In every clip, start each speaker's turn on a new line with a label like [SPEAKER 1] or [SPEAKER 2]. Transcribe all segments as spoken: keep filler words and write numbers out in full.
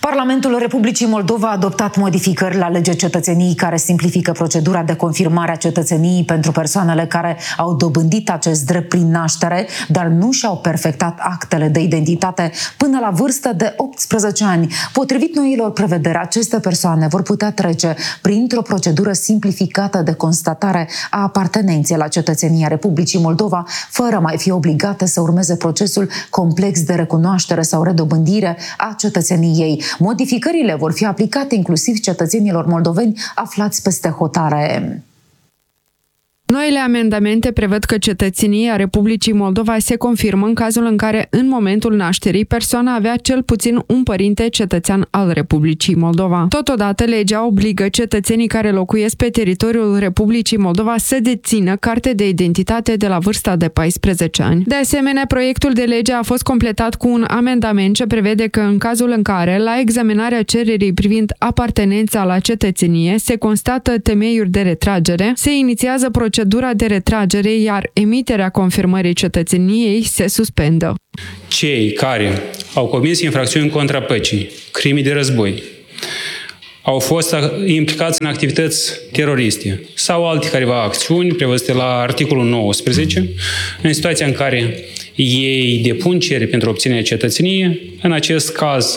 [SPEAKER 1] Parlamentul Republicii Moldova a adoptat modificări la legea cetățeniei care simplifică procedura de confirmare a cetățeniei pentru persoanele care au dobândit acest drept prin naștere, dar nu și-au perfectat actele de identitate până la vârstă de optsprezece ani. Potrivit noilor prevederi, aceste persoane vor putea trece printr-o procedură simplificată de constatare a apartenenței la cetățenia Republicii Moldova, fără mai fi obligate să urmeze procesul complex de recunoaștere sau redobândire a cetățeniei. Modificările vor fi aplicate inclusiv cetățenilor moldoveni aflați peste hotare.
[SPEAKER 2] Noile amendamente prevăd că cetățenia Republicii Moldova se confirmă în cazul în care, în momentul nașterii, persoana avea cel puțin un părinte cetățean al Republicii Moldova. Totodată, legea obligă cetățenii care locuiesc pe teritoriul Republicii Moldova să dețină carte de identitate de la vârsta de paisprezece ani. De asemenea, proiectul de lege a fost completat cu un amendament ce prevede că, în cazul în care, la examinarea cererii privind apartenența la cetățenie, se constată temeiuri de retragere, se inițiază procedura Procedura de retragere, iar emiterea confirmării cetățeniei se suspendă.
[SPEAKER 3] Cei care au comis infracțiuni contra păcii, crime de război, au fost implicați în activități teroriste sau alte careva acțiuni prevăzute la articolul nouăsprezece, în situația în care ei depun cereri pentru obținerea cetățeniei, în acest caz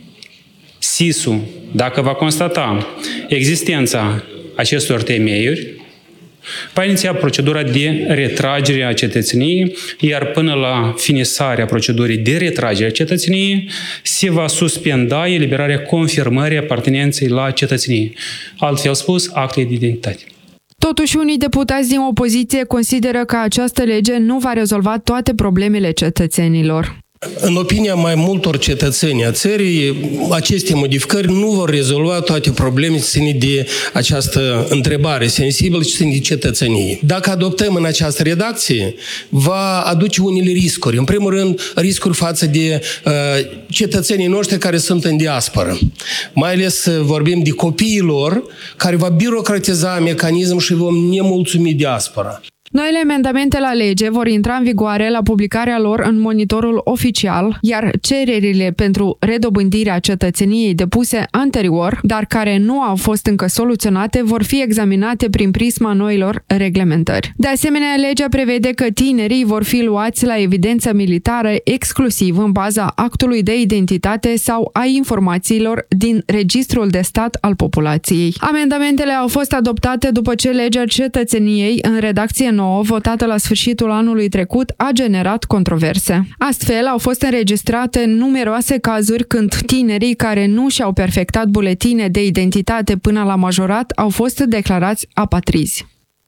[SPEAKER 3] S I S-ul, dacă va constata existența acestor temeiuri, va iniția procedura de retragere a cetățeniei, iar până la finisarea procedurii de retragere a cetățeniei se va suspenda eliberarea confirmării apartenenței la cetățenie. Altfel spus, actele de identitate.
[SPEAKER 2] Totuși, unii deputați din opoziție consideră că această lege nu va rezolva toate problemele cetățenilor.
[SPEAKER 4] În opinia mai multor cetățeni a țării, aceste modificări nu vor rezolva toate problemele ține de această întrebare sensibilă și ține de cetățenie. Dacă adoptăm în această redacție, va aduce unele riscuri. În primul rând, riscuri față de uh, cetățenii noștri care sunt în diasporă. Mai ales vorbim de copiilor care va birocratiza mecanismul și vom nemulțumi diaspora.
[SPEAKER 2] Noile amendamente la lege vor intra în vigoare la publicarea lor în monitorul oficial, iar cererile pentru redobândirea cetățeniei depuse anterior, dar care nu au fost încă soluționate, vor fi examinate prin prisma noilor reglementări. De asemenea, legea prevede că tinerii vor fi luați la evidență militară exclusiv în baza actului de identitate sau a informațiilor din Registrul de Stat al Populației. Amendamentele au fost adoptate după ce legea cetățeniei în redacție nouă, votată la sfârșitul anului trecut, a generat controverse. Astfel, au fost înregistrate numeroase cazuri când tinerii care nu și-au perfectat buletine de identitate până la majorat au fost declarați apatrizi.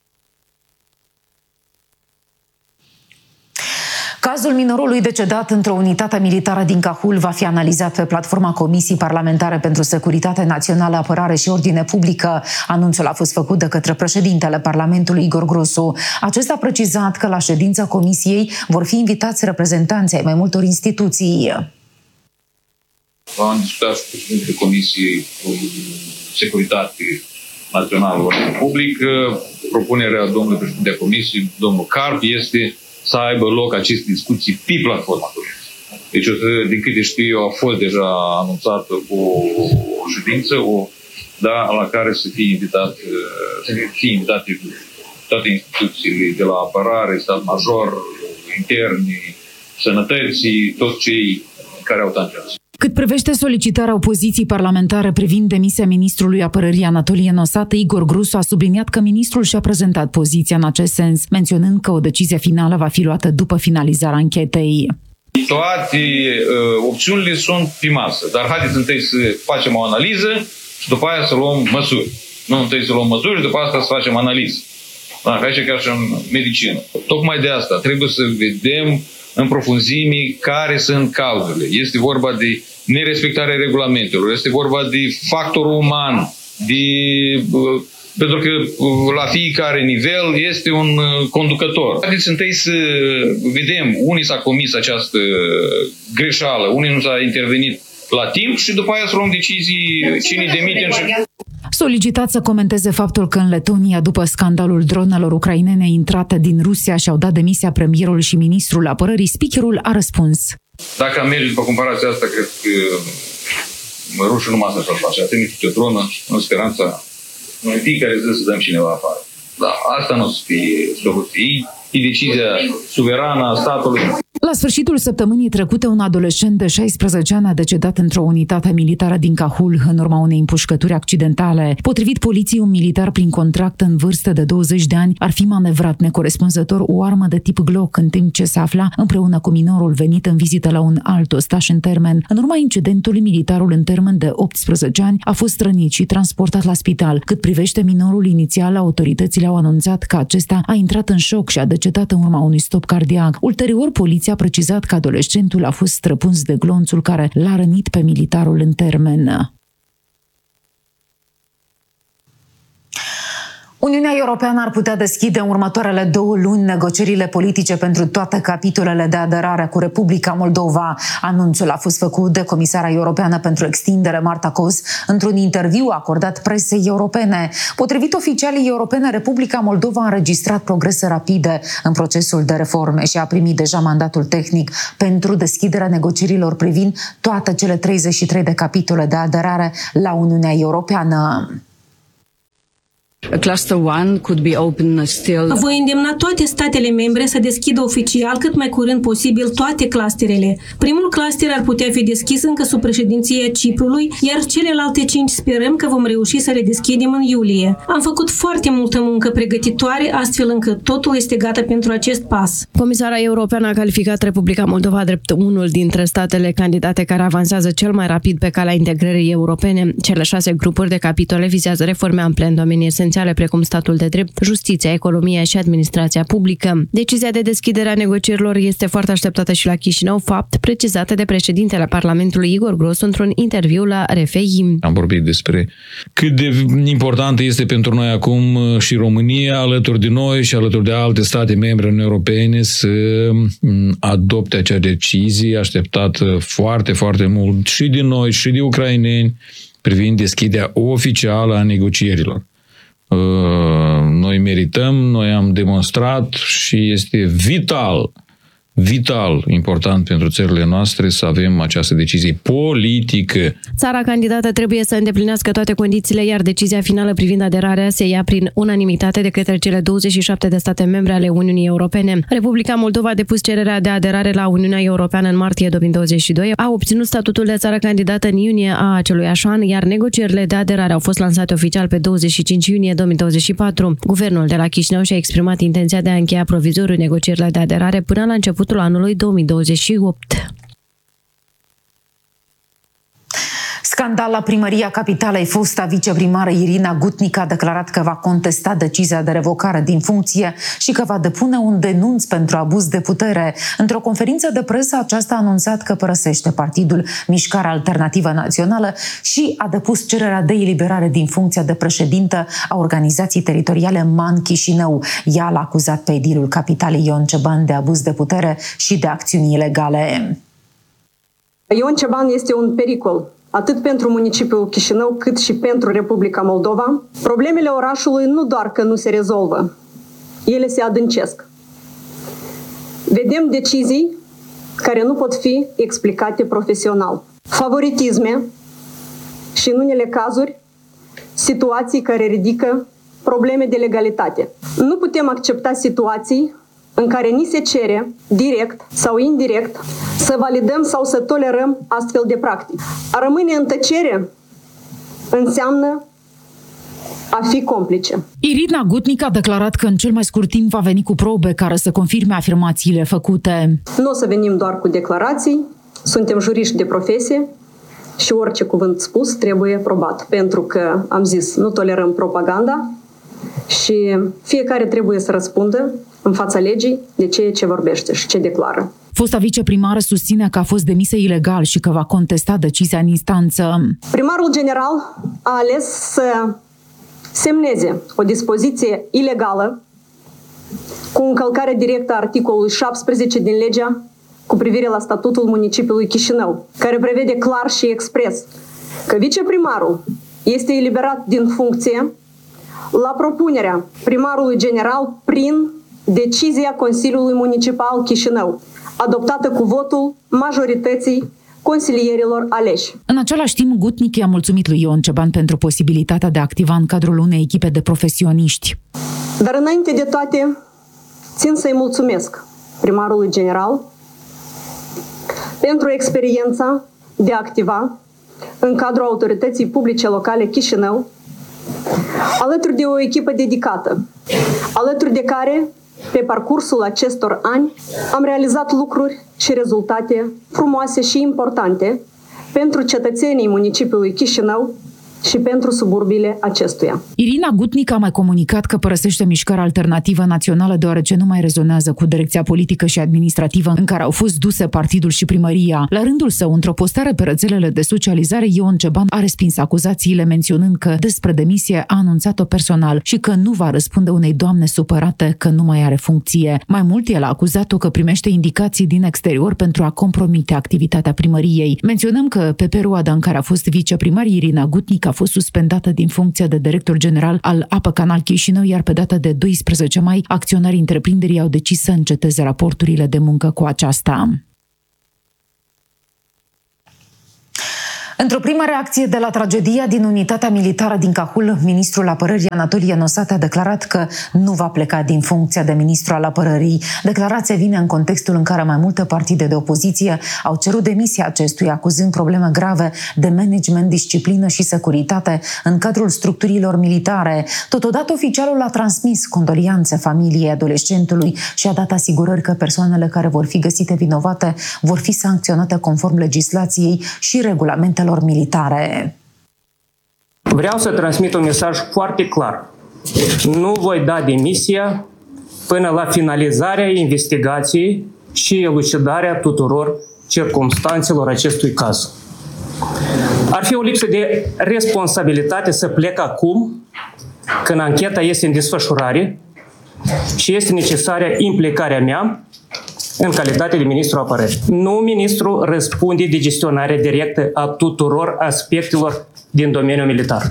[SPEAKER 1] Cazul minorului decedat într-o unitate militară din Cahul va fi analizat pe platforma Comisiei Parlamentare pentru Securitate Națională, Apărare și Ordine Publică. Anunțul a fost făcut de către președintele Parlamentului, Igor Grusu. Acesta a precizat că la ședința Comisiei vor fi invitați reprezentanții ai mai multor instituții.
[SPEAKER 5] Am discutat cu președintele Comisiei Securitate Națională, Ordine Publică. Propunerea domnului președinte a Comisiei, domnul Carp, este să aibă loc aceste discuții pe platforma. Deci, din câte știu eu, a fost deja anunțată o, o ședință, o, da, la care să fie invitat, să fie invitate toate instituțiile de la apărare, stat major, interni, sănătății, toți cei care au tangență.
[SPEAKER 1] Cât privește solicitarea opoziției parlamentare privind demisia ministrului apărării Anatolie Nosată, Igor Grusu a subliniat că ministrul și-a prezentat poziția în acest sens, menționând că o decizie finală va fi luată după finalizarea anchetei.
[SPEAKER 5] Toate uh, opțiunile sunt pe masă, dar haideți întâi să facem o analiză și după aia să luăm măsuri. Nu întâi să luăm măsuri și după asta să facem analiză. Da, aici ca și în medicină. Tocmai de asta trebuie să vedem în profunzime care sunt cauzele. Este vorba de nerespectarea regulamentelor, este vorba de factorul uman, de, pentru că la fiecare nivel este un conducător. Haideți întâi să vedem unii s-a comis această greșeală, unii nu s-a intervenit la timp și după aia să luăm decizii cine demite.
[SPEAKER 1] Solicitat să comenteze faptul că în Letonia, după scandalul dronelor ucrainene intrate din Rusia, și-au dat demisia premierul și ministrul apărării, speakerul a răspuns:
[SPEAKER 5] Dacă am merge după comparația asta, cred că rușii numai asta să-l face, a trimite pe o dronă în speranța în fiecare zi să dăm cineva afară. Da, asta nu o să fie soluție. E decizia suverană a statului.
[SPEAKER 1] La sfârșitul săptămânii trecute, un adolescent de șaisprezece ani a decedat într-o unitate militară din Cahul în urma unei împușcături accidentale. Potrivit poliției, un militar prin contract în vârstă de douăzeci de ani ar fi manevrat necorespunzător o armă de tip Glock în timp ce se afla împreună cu minorul venit în vizită la un alt ostaș în termen. În urma incidentului, militarul în termen de optsprezece ani a fost rănit și transportat la spital. Cât privește minorul, inițial, autoritățile au anunțat că acesta a intrat în șoc și a decedat în urma unui stop cardiac. Ulterior, poliția a precizat că adolescentul a fost străpuns de glonțul care l-a rănit pe militarul în termen. Uniunea Europeană ar putea deschide în următoarele două luni negocierile politice pentru toate capitolele de aderare cu Republica Moldova. Anunțul a fost făcut de Comisara Europeană pentru Extindere, Marta Kos, într-un interviu acordat presei europene. Potrivit oficialii europene, Republica Moldova a înregistrat progrese rapide în procesul de reforme și a primit deja mandatul tehnic pentru deschiderea negocierilor privind toate cele treizeci și trei de capitole de aderare la Uniunea Europeană.
[SPEAKER 6] Cluster one could be open still.
[SPEAKER 7] Voi îndemna toate statele membre să deschidă oficial cât mai curând posibil toate clusterele. Primul cluster ar putea fi deschis încă sub președinția Ciprului, iar celelalte cinci sperăm că vom reuși să le deschidem în iulie. Am făcut foarte multă muncă pregătitoare, astfel încât totul este gata pentru acest pas.
[SPEAKER 8] Comisara Europeană a calificat Republica Moldova drept unul dintre statele candidate care avansează cel mai rapid pe calea integrării europene. Cele șase grupuri de capitole vizează reforme ample în domenii esențiale precum statul de drept, justiția, economia și administrația publică. Decizia de deschidere a negocierilor este foarte așteptată și la Chișinău, fapt precizat de președintele Parlamentului Igor Gros într-un interviu la R F I.
[SPEAKER 9] Am vorbit despre cât de importantă este pentru noi acum și România alături de noi și alături de alte state membre Uniunii Europene să adopte acea decizie așteptată foarte, foarte mult și de noi și de ucraineni privind deschiderea oficială a negocierilor. Noi merităm, noi am demonstrat și este vital, vital important pentru țările noastre să avem această decizie politică.
[SPEAKER 8] Țara candidată trebuie să îndeplinească toate condițiile, iar decizia finală privind aderarea se ia prin unanimitate de către cele douăzeci și șapte de state membre ale Uniunii Europene. Republica Moldova a depus cererea de aderare la Uniunea Europeană în martie două mii douăzeci și doi, a obținut statutul de țară candidată în iunie a aceluiași an, iar negocierile de aderare au fost lansate oficial pe douăzeci și cinci iunie două mii douăzeci și patru. Guvernul de la Chișinău și-a exprimat intenția de a încheia provizoriu negocierile de aderare până la început anului două mii douăzeci și opt.
[SPEAKER 1] Scandal la primăria capitalei. Fosta viceprimară Irina Gutnic a declarat că va contesta decizia de revocare din funcție și că va depune un denunț pentru abuz de putere. Într-o conferință de presă, aceasta a anunțat că părăsește partidul Mișcarea Alternativă Națională și a depus cererea de eliberare din funcția de președintă a organizației teritoriale MAN Chișinău. Ea l-a acuzat pe edilul capitalei Ion Ceban de abuz de putere și de acțiuni ilegale.
[SPEAKER 10] Ion Ceban este un pericol atât pentru municipiul Chișinău, cât și pentru Republica Moldova. Problemele orașului nu doar că nu se rezolvă, ele se adâncesc. Vedem decizii care nu pot fi explicate profesional. Favoritisme și, în unele cazuri, situații care ridică probleme de legalitate. Nu putem accepta situații în care ni se cere, direct sau indirect, să validăm sau să tolerăm astfel de practici. A rămâne în tăcere înseamnă a fi complice.
[SPEAKER 1] Irina Gutnic a declarat că în cel mai scurt timp va veni cu probe care să confirme afirmațiile făcute.
[SPEAKER 10] Nu o să venim doar cu declarații, suntem juriști de profesie și orice cuvânt spus trebuie probat. Pentru că, am zis, nu tolerăm propaganda și fiecare trebuie să răspundă în fața legii de ceea ce vorbește și ce declară.
[SPEAKER 1] Fosta viceprimară susține că a fost demisă ilegal și că va contesta decizia în instanță.
[SPEAKER 10] Primarul general a ales să semneze o dispoziție ilegală cu încălcare directă a articolului șaptesprezece din legea cu privire la statutul municipiului Chișinău, care prevede clar și expres că viceprimarul este eliberat din funcție la propunerea primarului general prin decizia Consiliului Municipal Chișinău, adoptată cu votul majorității consilierilor aleși.
[SPEAKER 1] În același timp, Gutnic i-a mulțumit lui Ion Ceban pentru posibilitatea de a activa în cadrul unei echipe de profesioniști.
[SPEAKER 10] Dar înainte de toate, țin să-i mulțumesc primarului general pentru experiența de a activa în cadrul autorității publice locale Chișinău, alături de o echipă dedicată, alături de care, pe parcursul acestor ani, am realizat lucruri și rezultate frumoase și importante pentru cetățenii municipiului Chișinău și pentru suburbiile acestuia.
[SPEAKER 1] Irina Gutnic a mai comunicat că părăsește Mișcarea Alternativă Națională deoarece nu mai rezonează cu direcția politică și administrativă în care au fost duse partidul și primăria. La rândul său, într-o postare pe rețelele de socializare, Ion Ceban a respins acuzațiile menționând că despre demisie a anunțat-o personal și că nu va răspunde unei doamne supărate că nu mai are funcție. Mai mult, el a acuzat-o că primește indicații din exterior pentru a compromite activitatea primăriei. Menționăm că pe perioada în care a fost viceprimar, Irina Gutnic a fost suspendată din funcția de director general al Apă Canal Chișinău, iar pe data de doisprezece mai, acționarii întreprinderii au decis să înceteze raporturile de muncă cu aceasta. Într-o primă reacție de la tragedia din unitatea militară din Cahul, ministrul apărării Anatolie Nosate a declarat că nu va pleca din funcția de ministru al apărării. Declarația vine în contextul în care mai multe partide de opoziție au cerut demisia acestuia, acuzând probleme grave de management, disciplină și securitate în cadrul structurilor militare. Totodată, oficialul a transmis condolianțe familiei adolescentului și a dat asigurări că persoanele care vor fi găsite vinovate vor fi sancționate conform legislației și regulamentelor militare.
[SPEAKER 11] Vreau să transmit un mesaj foarte clar. Nu voi da demisia până la finalizarea investigației și elucidarea tuturor circumstanțelor acestui caz. Ar fi o lipsă de responsabilitate să plec acum, când ancheta este în desfășurare și este necesară implicarea mea în calitate de ministru apărării. Nu ministru răspunde de gestionarea directă a tuturor aspectelor din domeniul militar.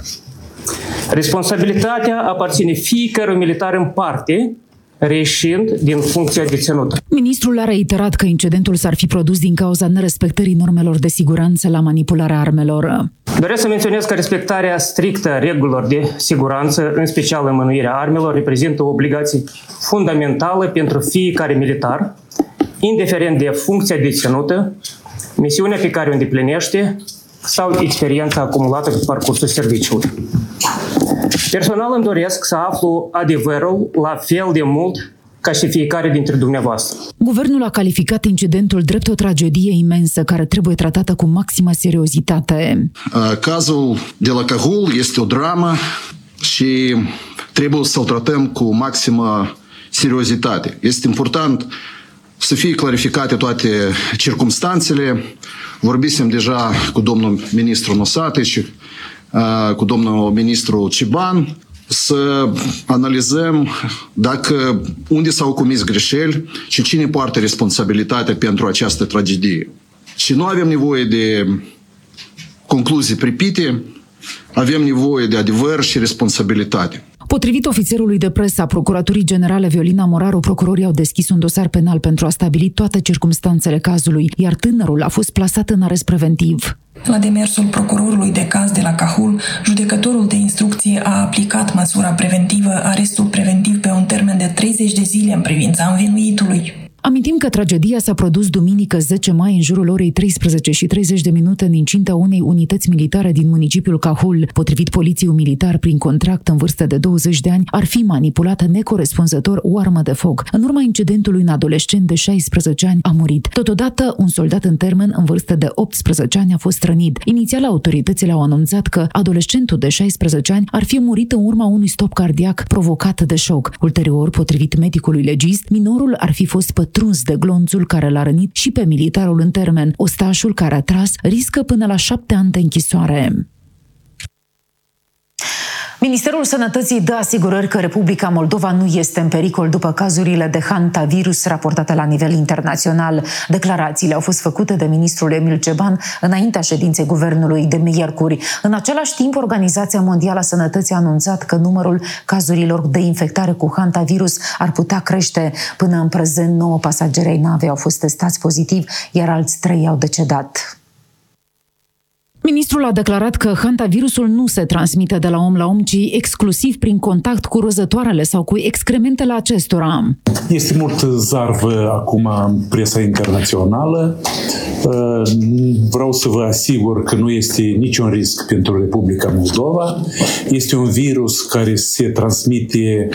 [SPEAKER 11] Responsabilitatea aparține fiecărui militar în parte, reieșind din funcția deținută.
[SPEAKER 1] Ministrul a reiterat că incidentul s-ar fi produs din cauza nerespectării normelor de siguranță la manipularea armelor.
[SPEAKER 11] Doresc să menționez că respectarea strictă a regulilor de siguranță, în special înmânuirea armelor, reprezintă o obligație fundamentală pentru fiecare militar, indiferent de funcția deținută, misiunea pe care o îndeplinește sau experiența acumulată pe parcursul serviciului. Personal îmi doresc să aflu adevărul la fel de mult ca și fiecare dintre dumneavoastră.
[SPEAKER 1] Guvernul a calificat incidentul drept o tragedie imensă care trebuie tratată cu maximă seriozitate.
[SPEAKER 12] Cazul de la Cahul este o dramă și trebuie să-l tratăm cu maximă seriozitate. Este important să fie clarificate toate circumstanțele. Vorbisem deja cu domnul ministru Nosate și uh, cu domnul ministru Ceban să analizăm dacă unde s-au comis greșeli și cine poartă responsabilitatea pentru această tragedie. Și nu avem nevoie de concluzii pripite, avem nevoie de adevăr și responsabilitate.
[SPEAKER 1] Potrivit ofițerului de presă a Procuraturii Generale Violina Moraru, procurorii au deschis un dosar penal pentru a stabili toate circumstanțele cazului, iar tânărul a fost plasat în arest preventiv.
[SPEAKER 13] La demersul procurorului de caz de la Cahul, judecătorul de instrucție a aplicat măsura preventivă, arestul preventiv pe un termen de treizeci de zile în privința învinuitului.
[SPEAKER 1] Amintim că tragedia s-a produs duminică zece mai în jurul orei treisprezece și treizeci de minute în incinta unei unități militare din municipiul Cahul. Potrivit poliției, un militar prin contract în vârstă de douăzeci de ani ar fi manipulat necorespunzător o armă de foc. În urma incidentului, un adolescent de șaisprezece ani a murit. Totodată, un soldat în termen în vârstă de optsprezece ani a fost rănit. Inițial, autoritățile au anunțat că adolescentul de șaisprezece ani ar fi murit în urma unui stop cardiac provocat de șoc. Ulterior, potrivit medicului legist, minorul ar fi fost pătruns de glonțul care l-a rănit și pe militarul în termen. Ostașul care a tras riscă până la șapte ani de închisoare. Ministerul Sănătății dă asigurări că Republica Moldova nu este în pericol după cazurile de hantavirus raportate la nivel internațional. Declarațiile au fost făcute de ministrul Emil Ceban înaintea ședinței guvernului de miercuri. În același timp, Organizația Mondială a Sănătății a anunțat că numărul cazurilor de infectare cu hantavirus ar putea crește. Până în prezent, nouă pasageri ai navei au fost testați pozitiv, iar alți trei au decedat. Ministrul a declarat că hantavirusul nu se transmite de la om la om, ci exclusiv prin contact cu rozătoarele sau cu excrementele acestora.
[SPEAKER 14] Este mult zarvă acum în presa internațională. Vreau să vă asigur că nu este niciun risc pentru Republica Moldova. Este un virus care se transmite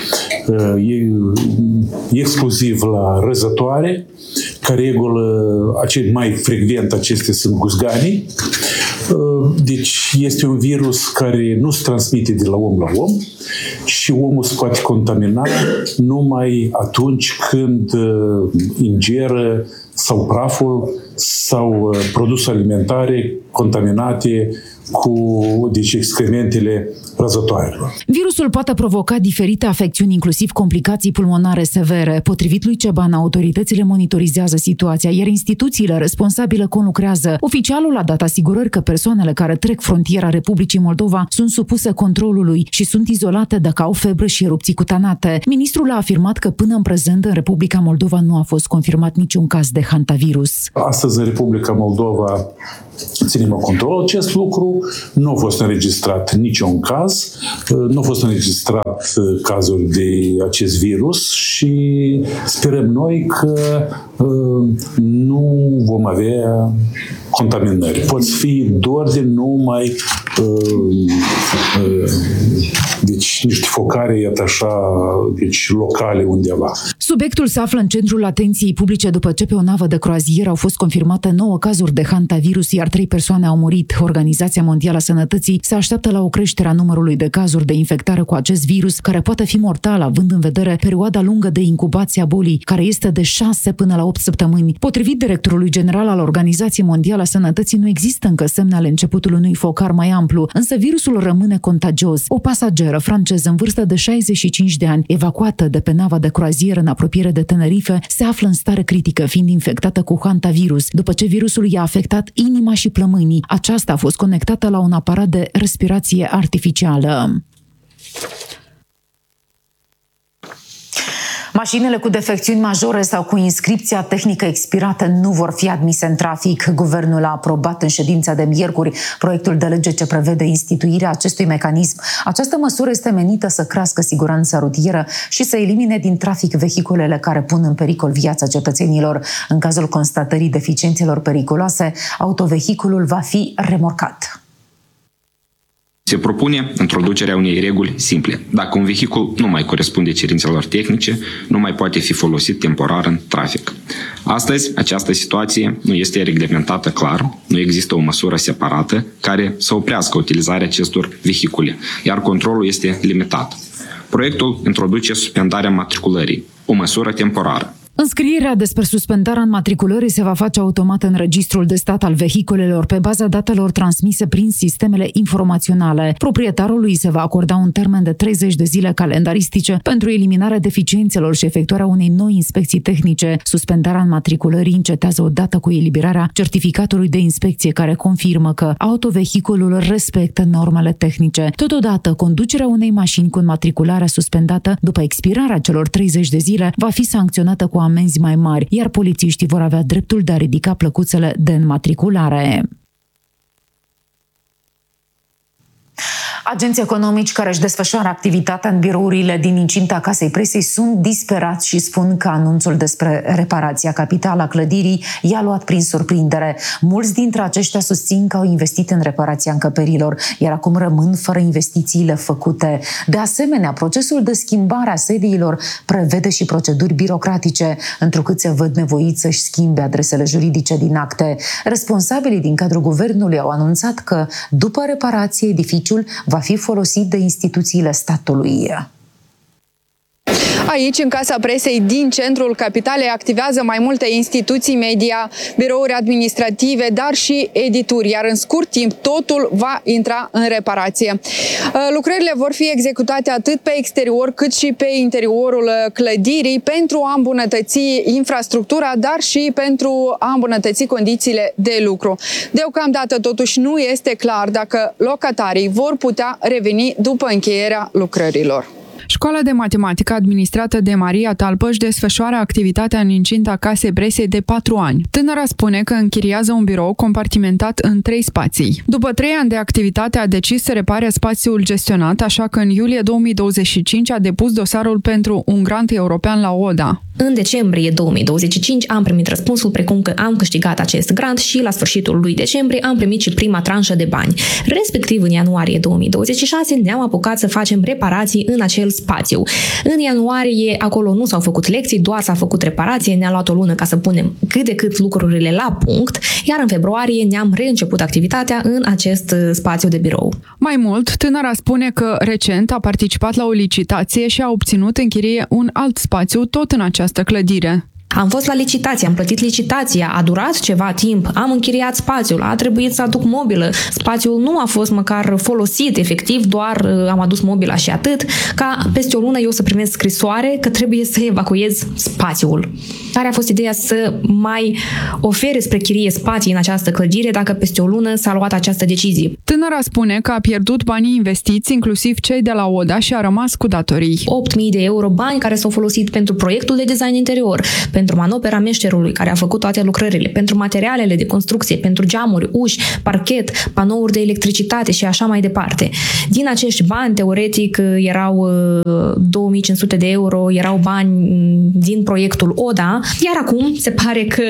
[SPEAKER 14] exclusiv la răzătoare. Ca regulă, mai frecvent acestea sunt guzganii. Deci este un virus care nu se transmite de la om la om și omul se poate contamina numai atunci când ingeră sau praful sau produse alimentare contaminate cu deci, excrementele răzătoarelor.
[SPEAKER 1] Virusul poate provoca diferite afecțiuni, inclusiv complicații pulmonare severe. Potrivit lui Ceban, autoritățile monitorizează situația, iar instituțiile responsabile conlucrează. Oficialul a dat asigurări că persoanele care trec frontiera Republicii Moldova sunt supuse controlului și sunt izolate dacă au febră și erupții cutanate. Ministrul a afirmat că până în prezent în Republica Moldova nu a fost confirmat niciun caz de hantavirus.
[SPEAKER 14] Astăzi în Republica Moldova ținem în control acest lucru, nu a fost înregistrat niciun caz, nu a fost înregistrat cazuri de acest virus și sperăm noi că nu vom avea contaminări. Pot fi doar de numai deci niște focare, iată așa, deci locale undeva.
[SPEAKER 1] Subiectul se află în centrul atenției publice după ce pe o navă de croazieră au fost confirmate nouă cazuri de hantavirus, iar trei persoane au murit. Organizația Mondială a Sănătății se așteaptă la o creștere a numărului de cazuri de infectare cu acest virus, care poate fi mortal, având în vedere perioada lungă de incubație a bolii, care este de șase până la opt săptămâni. Potrivit directorului general al Organizației Mondiale a Sănătății, nu există încă semne ale începutului unui focar mai amplu, însă virusul rămâne contagios. O pasageră franceză în vârstă de șaizeci și cinci de ani, evacuată de pe nava de croazieră în apropiere de Tenerife, se află în stare critică, fiind infectată cu hantavirus, după ce virusul i-a afectat inima și plămânii. Aceasta a fost conectată la un aparat de respirație artificială. Mașinile cu defecțiuni majore sau cu inscripția tehnică expirată nu vor fi admise în trafic. Guvernul a aprobat în ședința de miercuri proiectul de lege ce prevede instituirea acestui mecanism. Această măsură este menită să crească siguranța rutieră și să elimine din trafic vehiculele care pun în pericol viața cetățenilor. În cazul constatării deficiențelor periculoase, autovehiculul va fi remorcat.
[SPEAKER 15] Se propune introducerea unei reguli simple. Dacă un vehicul nu mai corespunde cerințelor tehnice, nu mai poate fi folosit temporar în trafic. Astăzi, această situație nu este reglementată clar, nu există o măsură separată care să oprească utilizarea acestor vehicule, iar controlul este limitat. Proiectul introduce suspendarea matriculării, o măsură temporară.
[SPEAKER 1] Înscrierea despre suspendarea înmatriculării se va face automat în registrul de stat al vehiculelor pe baza datelor transmise prin sistemele informaționale. Proprietarului se va acorda un termen de treizeci de zile calendaristice pentru eliminarea deficiențelor și efectuarea unei noi inspecții tehnice. Suspendarea înmatriculării încetează odată cu eliberarea certificatului de inspecție care confirmă că autovehiculul respectă normele tehnice. Totodată, conducerea unei mașini cu înmatricularea suspendată după expirarea celor treizeci de zile va fi sancționată cu amenzi mai mari, iar polițiștii vor avea dreptul de a ridica plăcuțele de înmatriculare. Agenții economici care își desfășoară activitatea în birourile din incinta Casei Presei sunt disperați și spun că anunțul despre reparația capitală a clădirii i-a luat prin surprindere. Mulți dintre aceștia susțin că au investit în reparația încăperilor, iar acum rămân fără investițiile făcute. De asemenea, procesul de schimbare a sediilor prevede și proceduri birocratice, întrucât se văd nevoiți să-și schimbe adresele juridice din acte. Responsabilii din cadrul guvernului au anunțat că, după reparație, edificiul va fi folosit de instituțiile statului.
[SPEAKER 16] Aici, în Casa Presei, din centrul capitalei, activează mai multe instituții media, birouri administrative, dar și edituri, iar în scurt timp totul va intra în reparație. Lucrările vor fi executate atât pe exterior cât și pe interiorul clădirii pentru a îmbunătăți infrastructura, dar și pentru a îmbunătăți condițiile de lucru. Deocamdată, totuși, nu este clar dacă locatarii vor putea reveni după încheierea lucrărilor.
[SPEAKER 2] Școala de matematică administrată de Maria Talpă își desfășoară activitatea în incinta casei presei de patru ani. Tânăra spune că închiriază un birou compartimentat în trei spații. După trei ani de activitate a decis să repare spațiul gestionat, așa că în iulie două mii douăzeci și cinci a depus dosarul pentru un grant european la O D A.
[SPEAKER 17] În decembrie două mii douăzeci și cinci am primit răspunsul precum că am câștigat acest grant și la sfârșitul lui decembrie am primit și prima tranșă de bani. Respectiv în ianuarie două mii douăzeci și șase ne-am apucat să facem reparații în acel spațiu. În ianuarie acolo nu s-au făcut lecții, doar s-a făcut reparație, ne-a luat o lună ca să punem cât de cât lucrurile la punct, iar în februarie ne-am reînceput activitatea în acest spațiu de birou.
[SPEAKER 2] Mai mult, tânăra spune că recent a participat la o licitație și a obținut în chirie un alt spațiu tot în această clădire.
[SPEAKER 17] Am fost la licitație, am plătit licitația, a durat ceva timp, am închiriat spațiul, a trebuit să aduc mobilă, spațiul nu a fost măcar folosit, efectiv, doar am adus mobila și atât, ca peste o lună eu să primesc scrisoare că trebuie să evacuez spațiul. Care a fost ideea să mai ofere spre chirie spații în această clădire dacă peste o lună s-a luat această decizie.
[SPEAKER 2] Tânăra spune că a pierdut banii investiți, inclusiv cei de la O D A, și a rămas cu datorii.
[SPEAKER 17] opt mii de euro bani care s-au folosit pentru proiectul de design interior, pentru manopera meșterului care a făcut toate lucrările, pentru materialele de construcție, pentru geamuri, uși, parchet, panouri de electricitate și așa mai departe. Din acești bani, teoretic, erau două mii cinci sute de euro, erau bani din proiectul O D A, iar acum se pare că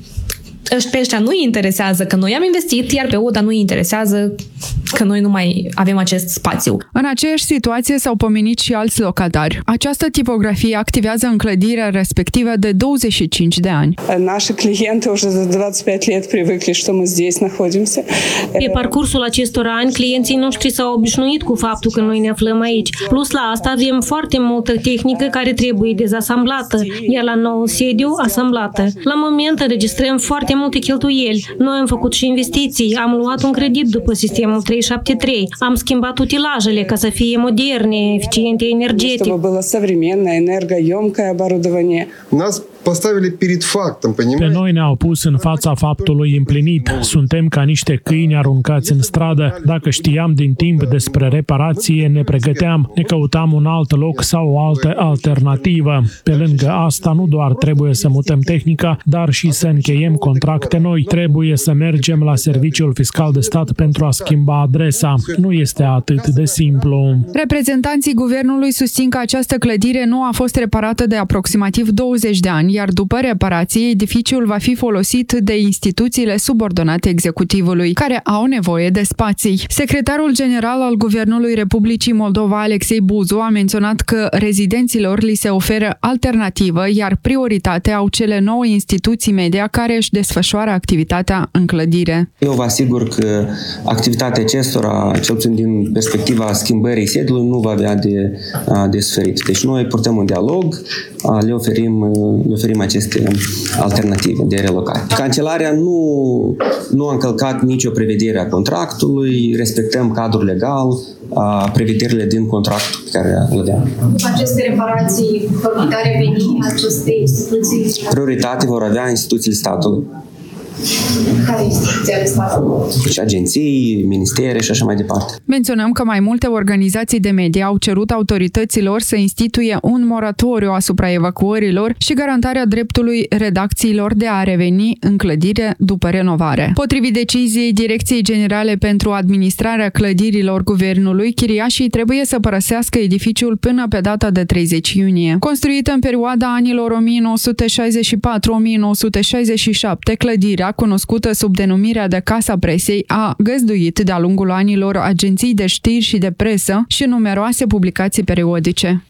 [SPEAKER 17] pe ăștia nu-i interesează că noi am investit, iar pe O D A nu-i interesează că noi nu mai avem acest spațiu.
[SPEAKER 2] În aceeași situație s-au pomenit și alți locatari. Această tipografie activează în clădirea respectivă de douăzeci și cinci de ani.
[SPEAKER 18] Наши клиенты уже за двадцать пять лет привыкли, что мы здесь находимся.
[SPEAKER 7] Pe parcursul acestor ani, clienții noștri s-au obișnuit cu faptul că noi ne aflăm aici. Plus la asta avem foarte multă tehnică care trebuie dezasamblată, iar la nou sediu asamblată. La moment înregistrăm foarte multe cheltuieli. Noi am făcut și investiții, am luat un credit după sistemul trei șapte trei, am schimbat utilajele ca să fie moderne, eficiente energetic.
[SPEAKER 18] Чтобы было современное, энергоемкое оборудование.
[SPEAKER 19] Нас поставили перед фактом, понимаете?
[SPEAKER 20] Pe noi ne-au pus în fața faptului împlinit. Suntem ca niște câini aruncați în stradă. Dacă știam din timp despre reparație, ne pregăteam, ne căutam un alt loc sau o altă alternativă. Pe lângă asta, nu doar trebuie să mutăm tehnica, dar și să încheiem contracte noi. Trebuie să mergem la Serviciul Fiscal de Stat pentru a schimba adresa. Nu este atât de simplu.
[SPEAKER 2] Reprezentanții guvernului susțin că această clădire nu a fost reparată de aproximativ douăzeci de ani, iar după reparație, edificiul va fi folosit de instituțiile subordonate executivului, care au nevoie de spații. Secretarul general al Guvernului Republicii Moldova, Alexei Buzu, a menționat că rezidenților li se oferă alternativă, iar prioritate au cele nouă instituții media care își desfășoară activitatea în clădire.
[SPEAKER 21] Eu vă asigur că activitatea acestora, cel puțin din perspectiva schimbării sediului, nu va avea de, de suferit. Deci noi purtăm un dialog, le oferim, le oferim aceste alternative de relocare. Cancelarea nu, nu a încălcat nicio prevedere a contractului, respectăm cadrul legal, prevederile din contractul pe care îl aveam.
[SPEAKER 22] Aceste reparații vor putea reveni aceste instituții?
[SPEAKER 21] Prioritate vor avea instituțiile statului.
[SPEAKER 22] Care instituții ale statului?
[SPEAKER 21] Și agenții, ministere și așa mai departe.
[SPEAKER 2] Menționăm că mai multe organizații de media au cerut autorităților să instituie un moratoriu asupra evacuărilor și garantarea dreptului redacțiilor de a reveni în clădire după renovare. Potrivit deciziei Direcției Generale pentru Administrarea Clădirilor Guvernului, chiriașii trebuie să părăsească edificiul până pe data de treizeci iunie. Construită în perioada anilor o mie nouă sute șaizeci și patru - o mie nouă sute șaizeci și șapte, clădirea, cunoscută sub denumirea de Casa Presei, a găzduit de-a lungul anilor agenții de știri și de presă și numeroase publicații periodice.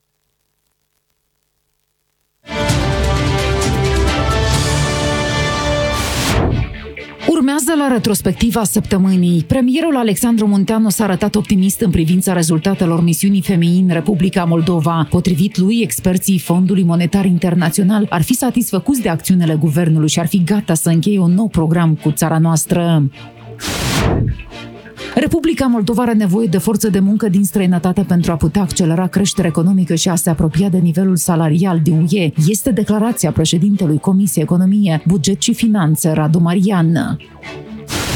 [SPEAKER 1] Urmează la retrospectiva săptămânii. Premierul Alexandru Munteanu s-a arătat optimist în privința rezultatelor misiunii femei în Republica Moldova. Potrivit lui, experții Fondului Monetar Internațional ar fi satisfăcuți de acțiunile guvernului și ar fi gata să încheie un nou program cu țara noastră. Republica Moldova are nevoie de forță de muncă din străinătate pentru a putea accelera creșterea economică și a se apropia de nivelul salarial din U E. Este declarația președintelui Comisiei Economie, Buget și Finanțe, Radu Marian.